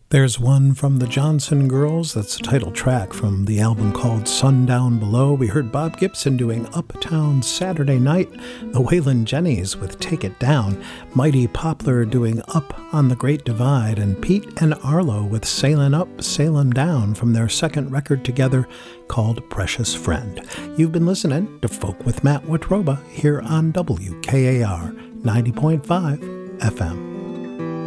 There's one from the Johnson Girls. That's the title track from the album called Sundown Below. We heard Bob Gibson doing Uptown Saturday Night, the Waylon Jennings with Take It Down, Mighty Poplar doing Up on the Great Divide, and Pete and Arlo with Sailin' Up, Sailin' Down from their second record together called Precious Friend. You've been listening to Folk with Matt Watroba here on WKAR 90.5 FM.